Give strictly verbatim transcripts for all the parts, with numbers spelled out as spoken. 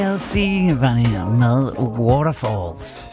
L C med Waterfalls.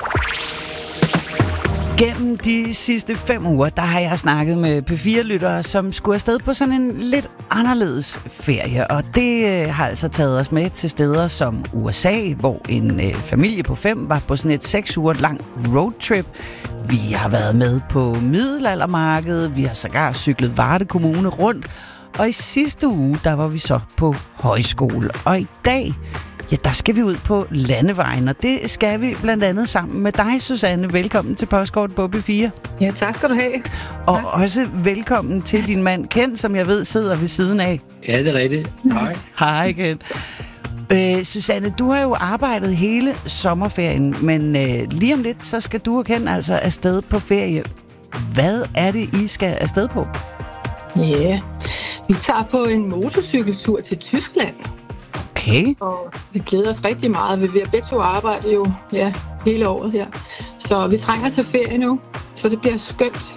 Gennem de sidste fem uger, der har jeg snakket med P fire-lyttere, som skulle afsted på sådan en lidt anderledes ferie. Og det øh, har altså taget os med til steder som U S A, hvor en øh, familie på fem var på sådan et seks uger lang roadtrip. Vi har været med på middelaldermarkedet, vi har sågar cyklet Varde Kommune rundt. Og i sidste uge, der var vi så på højskole. Og i dag, ja, der skal vi ud på landevejen, og det skal vi blandt andet sammen med dig, Susanne. Velkommen til Postkort på P fire. Ja, tak skal du have. Og tak. Også velkommen til din mand Ken, som jeg ved sidder ved siden af. Ja, det er rigtigt. Hej. Hej, Ken. Øh, Susanne, du har jo arbejdet hele sommerferien, men øh, lige om lidt, så skal du og Ken altså afsted på ferie. Hvad er det, I skal afsted på? Ja, vi tager på en motorcykeltur til Tyskland. Okay. Og vi glæder os rigtig meget. Vi vil begge to arbejde jo ja, hele året her. Så vi trænger til ferie nu, så det bliver skønt.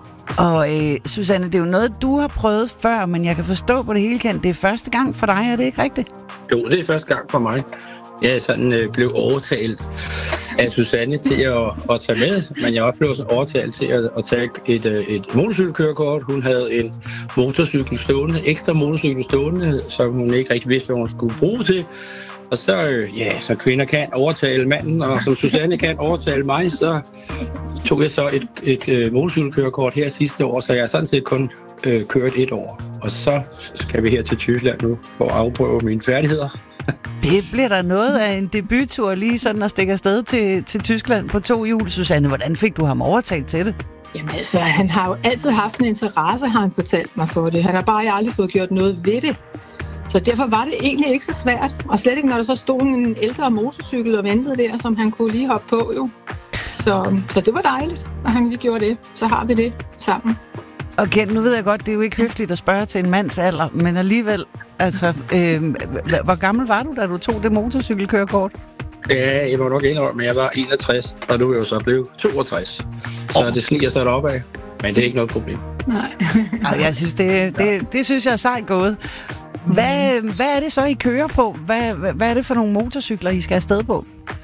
Og øh, Susanne, det er jo noget, du har prøvet før, men jeg kan forstå på det hele, Ken. Det er første gang for dig, er det ikke rigtigt? Jo, det er første gang for mig. Jeg sådan øh, blev overtalt af Susanne til at, at tage med, men jeg også blev også overtalt til at, at tage et, et motorcykelkørekort. Hun havde en motorcykel stående, ekstra motorcykel stående, som hun ikke rigtig vidste, hvad hun skulle bruge til. Og så, øh, ja, så kvinder kan overtale manden, og som Susanne kan overtale mig, så tog jeg så et, et, et motorcykelkørekort her sidste år, så jeg har sådan set kun øh, kørt et år. Og så skal vi her til Tyskland nu for at afprøve mine færdigheder. Det bliver der noget af en debuttur, lige sådan at stikke afsted til, til Tyskland på to hjul. Susanne, hvordan fik du ham overtalt til det? Jamen altså, han har jo altid haft en interesse, har han fortalt mig for det. Han har bare aldrig fået gjort noget ved det. Så derfor var det egentlig ikke så svært. Og slet ikke, når der så stod en ældre motorcykel og ventede der, som han kunne lige hoppe på jo. Så, så det var dejligt, at han lige gjorde det. Så har vi det sammen. Og Ken, nu ved jeg godt, det er jo ikke høfligt at spørge til en mands alder, men alligevel, altså, øh, hvor gammel var du, da du tog det motorcykelkørekort? Ja, jeg var nok indrømme, men jeg var enogtres, og nu er jeg jo så blevet toogtres. Så oh. Det sniger sig op af, men det er ikke noget problem. Nej. Ej, jeg synes, det, det, det synes jeg er sejt gået. Hvad, hvad er det så, I kører på? Hvad, hvad er det for nogle motorcykler, I skal afsted på?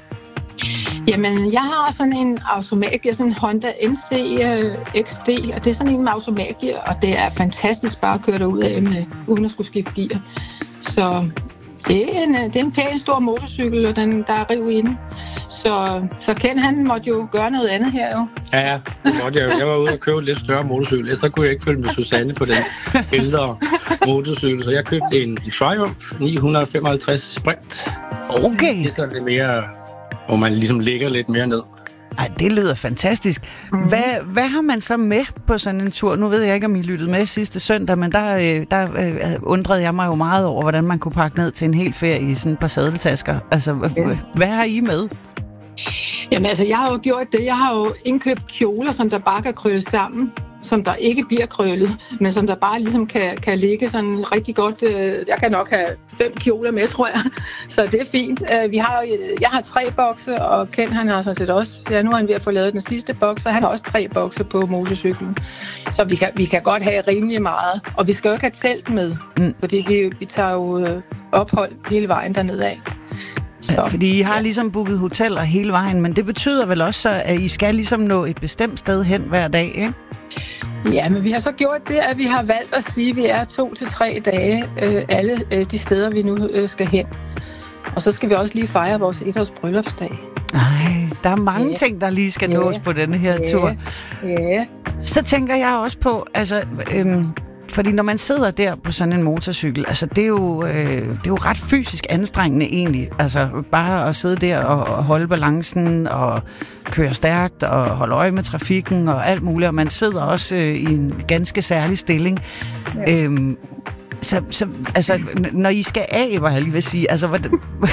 Jamen, jeg har sådan en automatgear, sådan en Honda N C uh, X D, og det er sådan en med automatgear, og det er fantastisk bare at køre derud af med, uden at skulle skifte gear. Så det er en, det er en pæn stor motorcykel, og den, der er riv inde. Så, så Ken, han måtte jo gøre noget andet her jo. Ja, ja, det måtte jeg. Jeg var ude og købe en lidt større motorcykel, ellers så kunne jeg ikke følge med Susanne på den ældre motorcykel. Så jeg købte en, en Triumph ni hundrede femoghalvtreds Sprint. Okay. Det er sådan lidt mere, hvor man ligesom ligger lidt mere ned. Ej, det lyder fantastisk. Hvad, hvad har man så med på sådan en tur? Nu ved jeg ikke, om I lyttede med sidste søndag, men der, der øh, undrede jeg mig jo meget over, hvordan man kunne pakke ned til en hel ferie i sådan et par sadeltasker. Altså, ja. Hvad har I med? Jamen altså, jeg har jo gjort det. Jeg har jo indkøbt kjoler, som der bare kan krølles sammen, som der ikke bliver krøllet, men som der bare ligesom kan, kan ligge sådan rigtig godt. Jeg kan nok have fem kjoler med, tror jeg, så det er fint. Vi har, jeg har tre bokse, og Ken han har sådan set også, ja, nu er han ved at få lavet den sidste boks, og han har også tre bokse på motorcyklen. Så vi kan, vi kan godt have rimelig meget, og vi skal jo ikke have telt med, mm. fordi vi, vi tager jo ophold hele vejen dernede af. Så, fordi I har ja. ligesom booket hoteller hele vejen, men det betyder vel også, at I skal ligesom nå et bestemt sted hen hver dag, ikke? Ja, men vi har så gjort det, at vi har valgt at sige, at vi er to til tre dage øh, alle øh, de steder, vi nu øh, skal hen. Og så skal vi også lige fejre vores etårs bryllupsdag. Nej, der er mange ja. ting, der lige skal ja. nås på denne her ja. tur. Ja. Så tænker jeg også på, altså... Øhm, fordi når man sidder der på sådan en motorcykel, altså det er jo, øh, det er jo ret fysisk anstrengende egentlig. Altså bare at sidde der og, og holde balancen og køre stærkt og holde øje med trafikken og alt muligt. Og man sidder også øh, i en ganske særlig stilling. Ja. Øhm, så, så altså, når I skal af, var jeg lige vil sige, altså hvordan...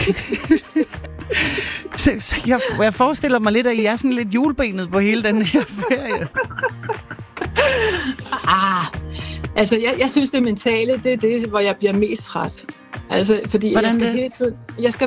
så, så jeg, jeg forestiller mig lidt, at I er sådan lidt hjulbenet på hele den her ferie. Ah... Altså, jeg, jeg synes, det mentale, det er det, hvor jeg bliver mest træt. Altså, fordi Hvordan jeg skal det? hele tiden... Jeg skal